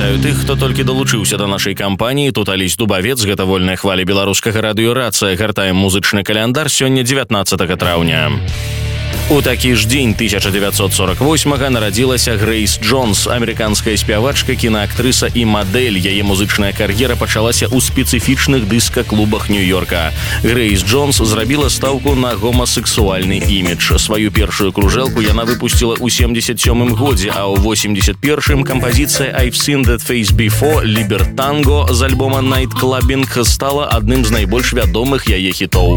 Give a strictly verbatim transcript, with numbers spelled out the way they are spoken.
Вітаю тых, хто толькі далучыўся да нашай кампаніі. Тут Алесь Дубавец, гэта вольная хваля беларускага радыёрацыя. Гартаем музычны каляндар сёння дзевятнаццатага траўня. У такі ж дзень тысяча девятьсот сорок восьмага нарадзілася Грэйс Джонс, амерыканская спявачка, кінаактрыса і мадэль. Яе музычная кар'ера пачалася ў спецыфічных дыска-клубах Нью-Йорка. Грэйс Джонс зрабіла стаўку на гомасексуальны імідж. Сваю першую кружэлку яна выпусціла ў семдзесят сёмым годзе, а ў восемьдесят первым кампазіцыя «I've seen that face before» «Libertango» з альбома «Night Clubbing» стала адным з найбольш вядомых яе хітоў.